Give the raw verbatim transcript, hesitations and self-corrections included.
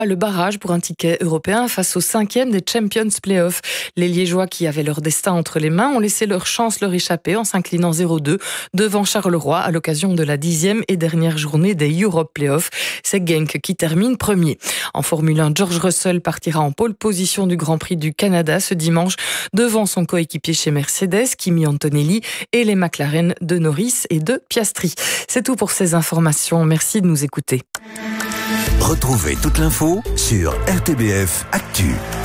Le barrage pour un ticket européen face au cinquième des Champions Playoffs. Les Liégeois qui avaient leur destin entre les mains ont laissé leur chance leur échapper en s'inclinant zéro deux devant Charleroi à l'occasion de la dixième et dernière journée des Europe Playoffs. C'est Genk qui termine premier. En Formule un, George Russell partira en pole position du Grand Prix du Canada ce dimanche devant son coéquipier chez Mercedes, Kimi Antonelli, et les McLaren de Norris et de Piastri. C'est tout pour ces informations. Merci de nous écouter. Retrouvez toute l'info sur R T B F Actu.